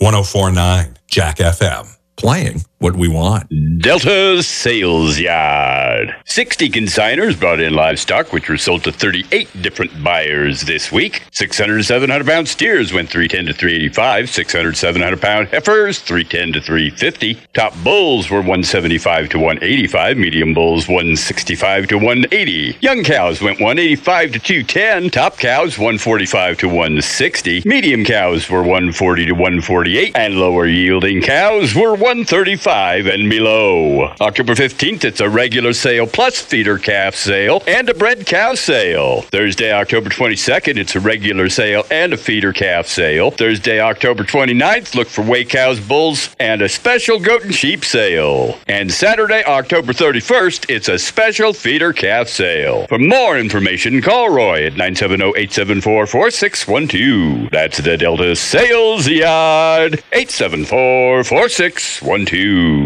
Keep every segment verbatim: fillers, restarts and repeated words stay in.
one oh four point nine Jack F M. Playing what we want. Delta Sales Yard. sixty consigners brought in livestock, which were sold to thirty-eight different buyers this week. six hundred, seven hundred pound steers went three ten to three eighty-five. six hundred, seven hundred pound heifers, three ten to three fifty. Top bulls were one seventy-five to one eighty-five. Medium bulls, one sixty-five to one eighty. Young cows went one eighty-five to two ten. Top cows, one forty-five to one sixty. Medium cows were one forty to one forty-eight. And lower yielding cows were one thirty-five and below. October fifteenth, it's a regular sale plus feeder calf sale and a bred cow sale. Thursday, October twenty-second, it's a regular sale and a feeder calf sale. Thursday, October twenty-ninth, look for weigh cows, bulls, and a special goat and sheep sale. And Saturday, October thirty-first, it's a special feeder calf sale. For more information, call Roy at nine seven zero, eight seven four, four six one two. That's the Delta Sales Yard, eight seven four, four six one two.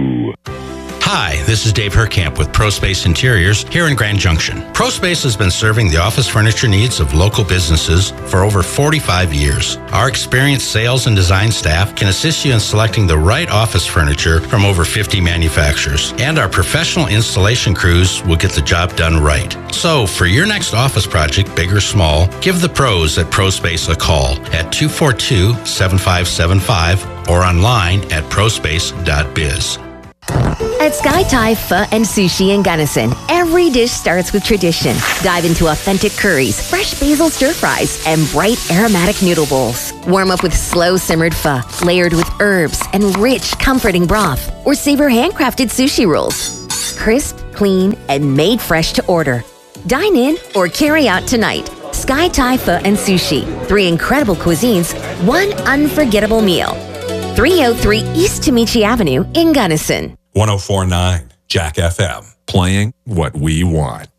Hi, this is Dave Herkamp with ProSpace Interiors here in Grand Junction. ProSpace has been serving the office furniture needs of local businesses for over forty-five years. Our experienced sales and design staff can assist you in selecting the right office furniture from over fifty manufacturers, and our professional installation crews will get the job done right. So, for your next office project, big or small, give the pros at ProSpace a call at two four two, seven five seven five or online at prospace dot biz. At Sky Thai Pho and Sushi in Gunnison, every dish starts with tradition. Dive into authentic curries, fresh basil stir-fries, and bright aromatic noodle bowls. Warm up with slow-simmered pho, layered with herbs and rich, comforting broth. Or savor handcrafted sushi rolls. Crisp, clean, and made fresh to order. Dine in or carry out tonight. Sky Thai Pho and Sushi. Three incredible cuisines, one unforgettable meal. three oh three East Tamichi Avenue in Gunnison. one oh four point nine Jack F M. Playing what we want.